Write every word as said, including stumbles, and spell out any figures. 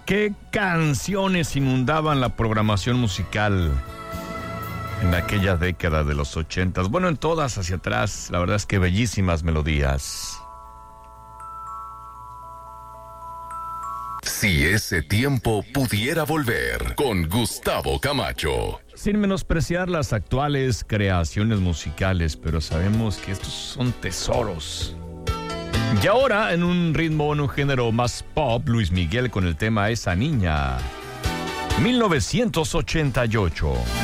¿Qué canciones inundaban la programación musical en aquella década de los ochentas? Bueno, en todas hacia atrás, la verdad es que bellísimas melodías. Si ese tiempo pudiera volver, con Gustavo Camacho. Sin menospreciar las actuales creaciones musicales, pero sabemos que estos son tesoros. Y ahora, en un ritmo, en un género más pop, Luis Miguel con el tema Esa Niña, mil novecientos ochenta y ocho.